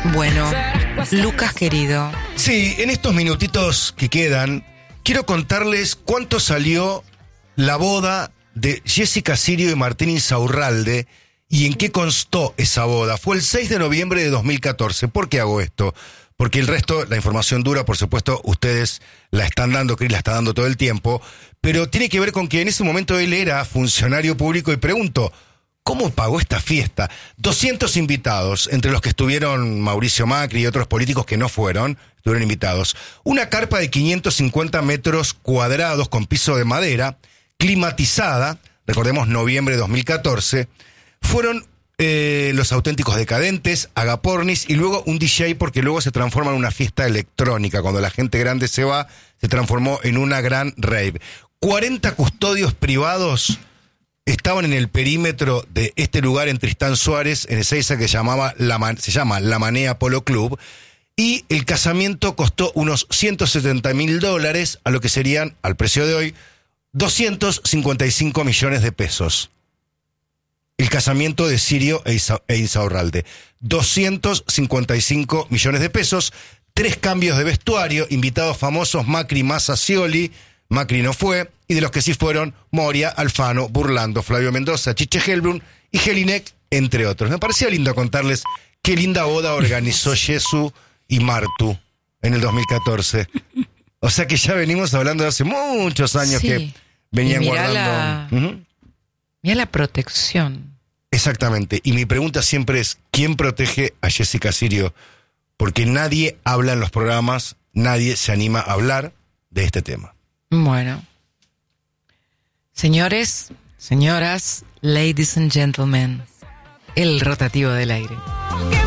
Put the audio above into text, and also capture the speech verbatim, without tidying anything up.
Bueno, Lucas querido. Sí, en estos minutitos que quedan, quiero contarles cuánto salió la boda de Jessica Sirio y Martín Insaurralde y en qué constó esa boda. Fue el seis de noviembre de dos mil catorce. ¿Por qué hago esto? Porque el resto, la información dura, por supuesto, ustedes la están dando, Cris la está dando todo el tiempo, pero tiene que ver con que en ese momento él era funcionario público y pregunto, ¿cómo pagó esta fiesta? doscientos invitados, entre los que estuvieron Mauricio Macri y otros políticos que no fueron, estuvieron invitados. Una carpa de quinientos cincuenta metros cuadrados con piso de madera, climatizada, recordemos noviembre de dos mil catorce, fueron eh, Los Auténticos Decadentes, Agapornis y luego un D J porque luego se transforma en una fiesta electrónica. Cuando la gente grande se va, se transformó en una gran rave. cuarenta custodios privados estaban en el perímetro de este lugar en Tristán Suárez, en Ezeiza, que llamaba la, se llama La Manea Polo Club, y el casamiento costó unos ciento setenta mil dólares, a lo que serían, al precio de hoy, doscientos cincuenta y cinco millones de pesos. El casamiento de Sirio e, Isa, e Insaurralde. doscientos cincuenta y cinco millones de pesos, tres cambios de vestuario, invitados famosos Macri, Massa, Scioli. Macri no fue, y de los que sí fueron Moria, Alfano, Burlando, Flavio Mendoza, Chiche Helbrun y Jelinek, entre otros. Me parecía lindo contarles qué linda boda organizó Jesús y Martu en el dos mil catorce. O sea que ya venimos hablando de hace muchos años sí. que venían y mirá guardando. La... Uh-huh. Mira la protección. Exactamente. Y mi pregunta siempre es, ¿quién protege a Jessica Sirio? Porque nadie habla en los programas, nadie se anima a hablar de este tema. Bueno. Señores, señoras, ladies and gentlemen, el rotativo del aire.